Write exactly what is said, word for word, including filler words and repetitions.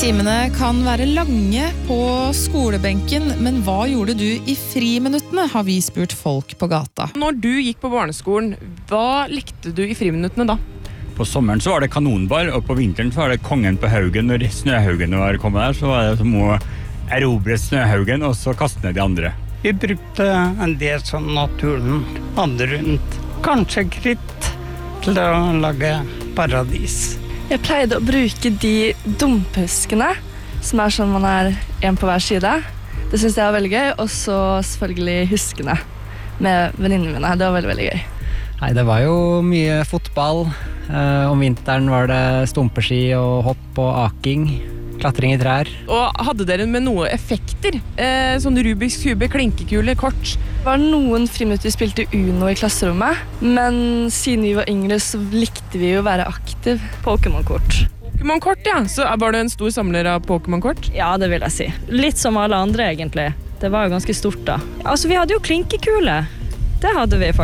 Timene kan være lange på skolebenken, men hva gjorde du i friminuttene, har vi spurt folk på gata. Når du gikk på barneskolen, hva likte du i friminuttene da? På sommeren så var det kanonball, og på vinteren så var det kongen på haugen. Når snøhaugen var kommet der, så var det som å erobre snøhaugen, og så kaste ned de andre. Vi brukte en del som naturen hadde rundt. Kanskje kritt til å lage paradis. Jeg pleide å bruke de dumpuskene, som er sånn man er en på hver side. Det synes jeg var veldig gøy, og så selvfølgelig huskene med venninnene mine. Det var veldig, veldig gøy. Nei, det var jo mye fotball. Eh, om vinteren var det stumpeski og hopp og aking, klatring i trær. Og hadde dere med noe effekter? Eh, sånn Rubiks kube, klinkekule, kort? Det var noen friminutter vi spilte Uno i klasserommet, men siden vi var yngre så likte vi jo å være aktiv. Pokémon-kort. Pokémon-kort, ja. Så var det en stor samler av Pokémon-kort? Ja, det vil jeg si. Litt som alle andre, egentlig. Det var jo ganske stort da. Altså, vi hadde jo klinkekule. Det hadde vi faktisk.